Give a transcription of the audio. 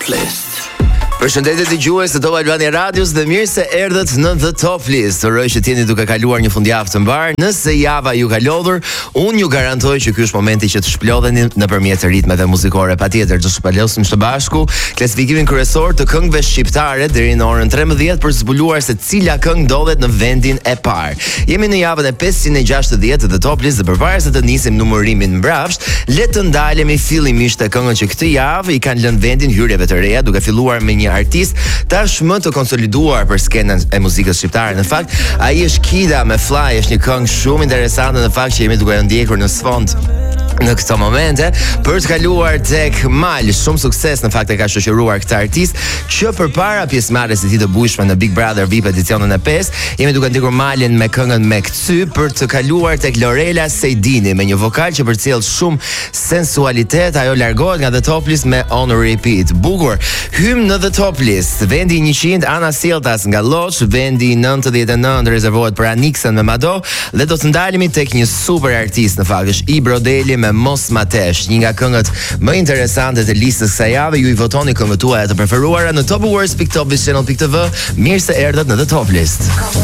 Top List. Përshëndetje dëgjues të Top Albania Radios dhe mirë se erdhët në The Top List. Uroj që t'jeni duke kaluar një fundjavë të mbar. Nëse java ju ka lodhur, unë ju garantoj që ky është momenti që të shplodheni nëpërmjet ritmeve muzikore. Patjetër do të shpalosim së bashku klasifikimin kryesor të këngëve shqiptare deri në orën 13 për zbuluar se cila këngë ndodhet në vendin e parë. Jemi në javën e 560 të The Top List dhe përpara se të nisim numërimin mbrapsht, le të ndalemi fillimisht te këngët që këtë javë i kanë lënë vendin hyrjeve të reja, duke filluar me një artist tashmë të konsoliduar për skenën e muzikës shqiptare. Në fakt, ai është Kida me Fly, është një këngë shumë interesante në fakt që jemi duke ndjekur në sfond në këto momente për të kaluar tek Mal. Shumë sukses në fakt e ka shoqëruar këtë artist që përpara pjesëmarrjes së tij të bujshme në Big Brother VIP edicionin e 5, jemi duke ndjekur Malin me këngën Me Kcy për të kaluar tek Lorela Sejdini me një vokal që përcjell shumë sensualitet. Ajo largohet nga The Top List me On Repeat. Bukur. Hym në The Top List. Vendi 100 Ana Sjelltas nga Lloç, vendi 99 rezervohet për Aniksen me Mado dhe do të ndalemi tek një super artist në fakt, është Ibro Deli me Mos Matesh, një nga këngët më interesante të listës kësaj jave. Ju i votoni këngët tuaja të preferuara në topawards.topvision.tv. Mirë se erdhët në The Top List.